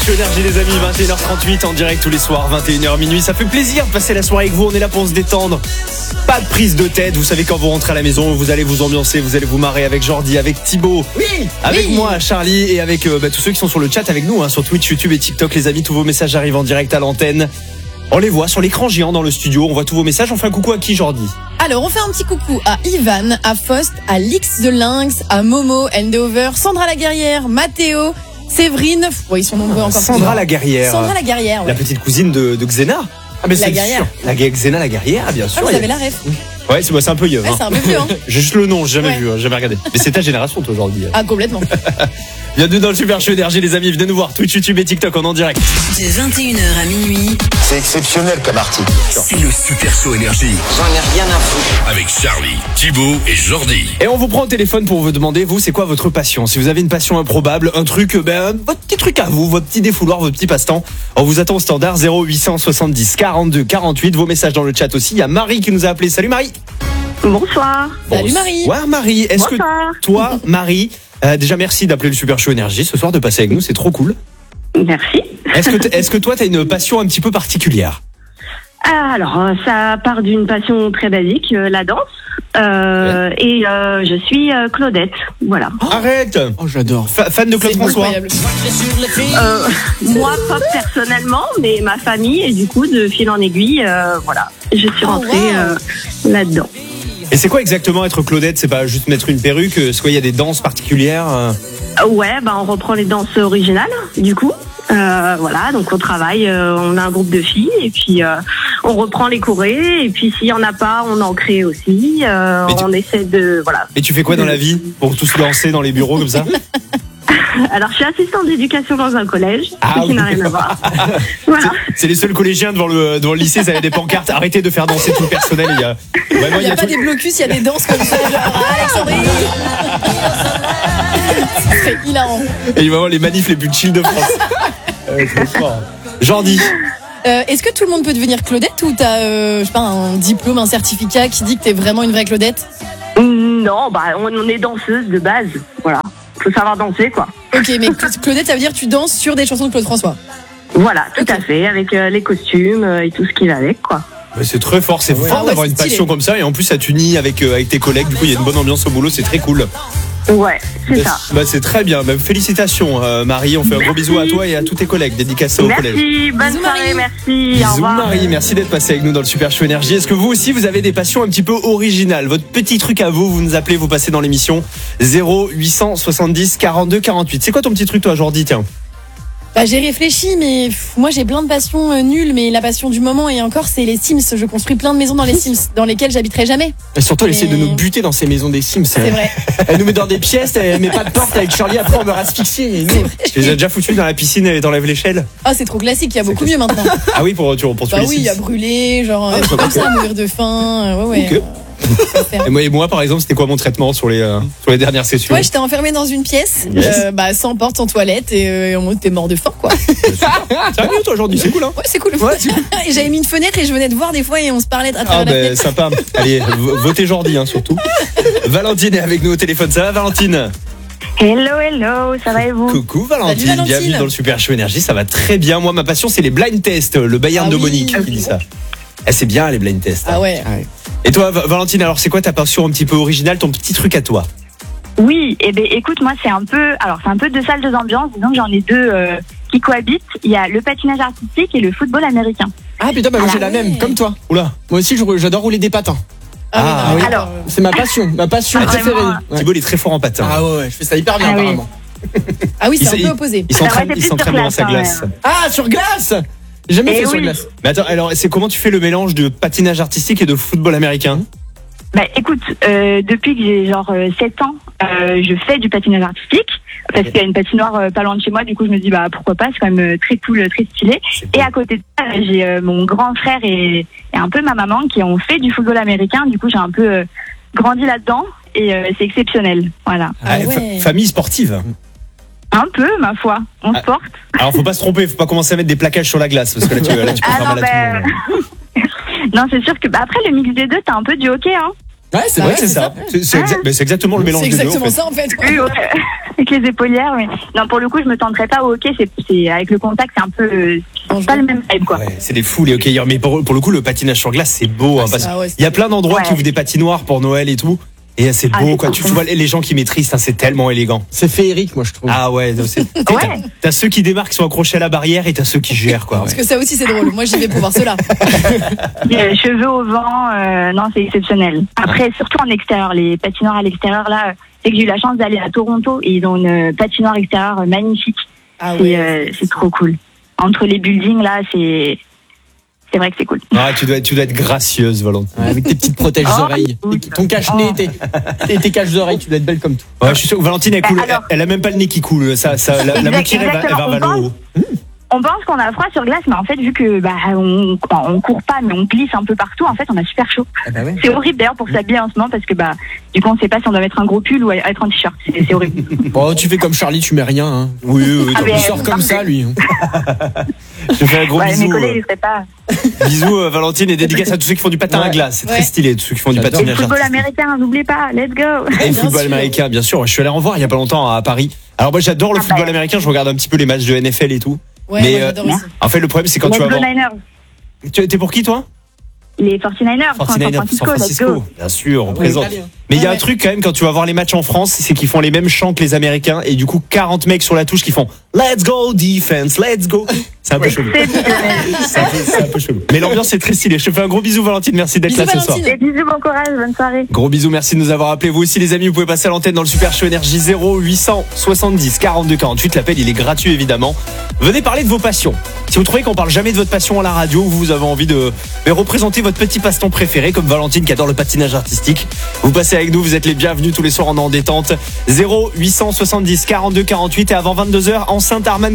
Énergie les amis, 21h38 en direct tous les soirs, 21h minuit. Ça fait plaisir de passer la soirée avec vous, on est là pour se détendre. Pas de prise de tête, vous savez quand vous rentrez à la maison, vous allez vous ambiancer, vous allez vous marrer avec Jordi, avec Thibaut, avec moi, Charlie et avec tous ceux qui sont sur le chat avec nous, sur Twitch, YouTube et TikTok les amis. Tous vos messages arrivent en direct à l'antenne. On les voit sur l'écran géant dans le studio, on voit tous vos messages. On fait un coucou à qui, Jordi? Alors, on fait un petit coucou à Ivan, à Faust, à Lix the Lynx, à Momo, Endover, Sandra la Guerrière, Mathéo, Séverine, ils sont nombreux encore. Sandra la Guerrière. Sandra la Guerrière, ouais. La petite cousine de Xena. Ah mais c'est Guerrière. Sûr. Xena la Guerrière, bien sûr. Ah, vous avez la ref. Ouais, c'est un peu vieux. Ouais, c'est un peu vieux. J'ai juste le nom, j'ai jamais vu, jamais regardé. Mais c'est ta génération, toi, aujourd'hui. Ah, complètement. Bienvenue dans le Super Show Énergie, les amis. Venez nous voir, Twitch, YouTube et TikTok en direct. De 21h à minuit. C'est exceptionnel comme article. C'est le Super Show Énergie. J'en ai rien à foutre. Avec Charlie, Thibaut et Jordi. Et on vous prend au téléphone pour vous demander, vous, c'est quoi votre passion? Si vous avez une passion improbable, un truc, votre petit truc à vous, votre petit défouloir, votre petit passe-temps. On vous attend au standard 0870 42 48. Vos messages dans le chat aussi. Il y a Marie qui nous a appelé. Salut Marie. Bonsoir. Salut Marie. Ouais Marie, est-ce que Bonsoir. toi, Marie, déjà merci d'appeler le Super Show Énergie ce soir, de passer avec nous, c'est trop cool. Merci. Est-ce que toi, t'as une passion un petit peu particulière? Alors, ça part d'une passion très basique, la danse. Et je suis Claudette, voilà. Arrête. Oh, j'adore. Fan de Claude C'est François. incroyable. Moi, pas personnellement, mais ma famille, et du coup, de fil en aiguille, voilà. Je suis rentrée là-dedans. Et c'est quoi exactement être Claudette? C'est pas juste mettre une perruque, c'est quoi, il y a des danses particulières? Ouais, on reprend les danses originales, du coup. Voilà, donc on travaille, on a un groupe de filles et puis on reprend les chorés et puis s'il y en a pas, on en crée aussi. On essaie de voilà. Et tu fais quoi dans la vie pour tous lancer dans les bureaux comme ça? Alors je suis assistante d'éducation dans un collège, Ah, qui n'a rien à voir. Voilà. C'est les seuls collégiens devant le lycée, ça avait des pancartes. Arrêtez de faire danser tout le personnel. Vraiment, Il n'y a pas des blocus, il y a des danses comme ça, genre Alexandrie. Ce serait hilarant. Et vraiment les manifs les plus chill de France. C'est fort. Jordi. Est-ce que tout le monde peut devenir Claudette ou t'as, je sais pas, un diplôme, un certificat qui dit que t'es vraiment une vraie Claudette? Non, on est danseuse de base, voilà. Faut savoir danser, quoi. Ok, mais Claudette, ça veut dire que tu danses sur des chansons de Claude François? Voilà, tout à fait, avec les costumes et tout ce qui va avec, quoi. Mais c'est très fort, c'est fort d'avoir une passion comme ça et en plus ça t'unit avec tes collègues. Du coup, il y a une bonne ambiance au boulot, c'est très cool. Ouais, c'est ça. C'est très bien. Félicitations, Marie. On fait un gros bisou à toi et à tous tes collègues dédicacés au collège. Merci, bonne Bisous, soirée, Marie. merci. Au Bisous revoir. Marie, merci d'être passé avec nous dans le Super Show Énergie. Est-ce que vous aussi vous avez des passions un petit peu originales? Votre petit truc à vous, vous nous appelez, vous passez dans l'émission 0870 42 48. C'est quoi ton petit truc toi, Jordi? Tiens. J'ai réfléchi, mais moi j'ai plein de passions nulles, mais la passion du moment et encore c'est les Sims. Je construis plein de maisons dans les Sims, dans lesquelles j'habiterai jamais. Et surtout, elle essaie de Mais- nous buter dans ces maisons des Sims. C'est vrai. Elle nous met dans des pièces, elle met pas de porte avec Charlie, après on meurt asphyxié. Et nous, Tu les as déjà foutus dans la piscine et t'enlèves l'échelle? Ah, c'est trop classique, il y a beaucoup mieux maintenant. Ah oui, pour tuer Bah les oui, il y a Sims. brûlé, genre Ah, comme ça, mourir de faim. Ouais. Ok. Faut faire. Et moi, par exemple, c'était quoi mon traitement sur les dernières sessions? Ouais, j'étais enfermée dans une pièce, Yes. sans porte, sans toilette, et on était mort de faim, quoi. Sérieux, toi, aujourd'hui, c'est cool, hein? Ouais, c'est cool. Ouais, c'est cool. Et j'avais mis une fenêtre et je venais de voir des fois et on se parlait à travers Ah la ben fenêtre. sympa. Allez, votez Jordi surtout. Valentine est avec nous au téléphone. Ça va Valentine? Hello, ça va et vous? Coucou Valentine, Salut, Valentine. bienvenue dans le Super Show Énergie. Ça va très bien. Moi ma passion c'est les blind tests. Le Bayern Ah de oui. Monique qui dit ça. C'est bien les blind tests. Ah ouais. Et toi Valentine, alors c'est quoi ta passion un petit peu originale, ton petit truc à toi? Oui, écoute, moi c'est un peu deux salles, deux ambiances. Disons que j'en ai deux qui cohabitent. Il y a le patinage artistique et le football américain. Ah putain, moi j'ai la ouais. même, comme toi. Oula. Moi aussi j'adore rouler des patins. Ah, oui. Alors, C'est ma passion préférée. vraiment, Ouais. Thibaut il est très fort en patin. Ah ouais, je fais ça hyper bien Ah oui. apparemment. Ah oui, c'est Il- un peu opposé. Il s'entraîne c'est plus sur devant glace, sa hein, glace. ouais. Ah, sur glace. J'ai jamais Eh fait sur oui. glace. Mais attends, alors c'est comment tu fais le mélange de patinage artistique et de football américain? écoute, depuis que j'ai 7 ans, je fais du patinage artistique parce qu'il y a une patinoire pas loin de chez moi. Du coup, je me dis pourquoi pas, c'est quand même très cool, très stylé. Et à côté de ça, j'ai mon grand frère et un peu ma maman qui ont fait du football américain. Du coup, j'ai un peu grandi là-dedans et c'est exceptionnel. Voilà. Ah ouais. Famille sportive. Un peu, ma foi. On se porte. Alors faut pas se tromper, faut pas commencer à mettre des plaquages sur la glace parce que là tu peux Ah faire non, mal à tout le monde. non, c'est sûr que après le mix des deux, t'as un peu du hockey, hein. Ouais, c'est Ah vrai, ouais, C'est ça. C'est exactement le mélange C'est des deux. en exactement fait. ça en fait. Oui, ouais. Avec les épaulières, oui. Non, pour le coup, je me tenterais pas au hockey. C'est avec le contact, c'est un peu c'est pas le même vibe, quoi. Ouais, c'est des fous les hockeyeurs. Mais pour le coup, le patinage sur glace, c'est beau. Hein, parce Ah ouais, qu'il y a plein d'endroits Ouais. qui ouvrent des patinoires pour Noël et tout. Et c'est beau, Ah, c'est quoi. trop Tu vois les gens qui maîtrisent, hein, c'est tellement élégant. C'est féerique, moi, je trouve. Ah ouais, donc Ouais. t'as ceux qui démarquent, qui sont accrochés à la barrière, et t'as ceux qui gèrent, quoi. Parce que ça aussi c'est drôle. Moi j'y vais pour voir cela. Cheveux au vent, non, c'est exceptionnel. Après, surtout en extérieur, les patinoires à l'extérieur, là, c'est que j'ai eu la chance d'aller à Toronto et ils ont une patinoire extérieure magnifique. Ah Et ouais. c'est trop cool. Entre les buildings, là, c'est vrai que c'est cool. Ah, tu dois être gracieuse, Valentine. Ouais, avec tes petites protèges Oh, oreilles. écoute. Ton cache-nez, tes caches d'oreilles, tu dois être belle comme tout. Ouais, je suis sûr que Valentine, elle coule. alors- Elle a même pas le nez qui coule. La moquille, elle va Exactement. vers le haut. On pense qu'on a froid sur glace, mais en fait, vu que on court pas, mais on glisse un peu partout, en fait, on a super chaud. Ah bah ouais. C'est horrible d'ailleurs pour s'habiller en ce moment parce que du coup, on sait pas si on doit mettre un gros pull ou être en t-shirt. C'est horrible. Bon, tu fais comme Charlie, tu mets rien. Hein. Oui, oui. Ah, mais- Il sort comme ça, lui. hein. Je te fais un gros Ouais, mes bisou. collègues, ils seraient pas. Bisous, Valentine, et dédicace à tous ceux qui font du patin à Ouais. glace. C'est Ouais. très stylé, tous ceux qui font du J'adore. Et le patinage football artistique. américain, n'oubliez pas, let's go. Et le Bien football sûr. américain, bien sûr. Je suis allé en voir il y a pas longtemps à Paris. Alors moi, j'adore le Ah, football bah. américain. Je regarde un petit peu les matchs de NFL et tout. Ouais, Mais, moi j'adore aussi. En fait, le problème, c'est quand tu vas Les voir. Niners, T'es pour qui, toi? les 49ers, 49ers, San Francisco. Bien sûr, on Ouais, présente. italien. Mais il y a Ouais. un truc quand même quand tu vas voir les matchs en France, c'est qu'ils font les mêmes chants que les Américains et du coup 40 mecs sur la touche qui font Let's go defense, let's go. C'est un peu chelou. C'est un peu chelou. Mais l'ambiance est très stylée. Je te fais un gros bisou, Valentine. Merci d'être Bisous, là ce soir. Valentine. Et bisous, bon courage, bonne soirée. Gros bisous, merci de nous avoir appelés. Vous aussi, les amis, vous pouvez passer à l'antenne dans le Super Show Énergie 0870 42 48. L'appel, il est gratuit, évidemment. Venez parler de vos passions. Si vous trouvez qu'on parle jamais de votre passion à la radio, ou vous avez envie de représenter votre petit passe-temps préféré, comme Valentine qui adore le patinage artistique, vous passez avec nous, vous êtes les bienvenus tous les soirs en détente. 0870 42 48 et avant 22h, enceinte Arman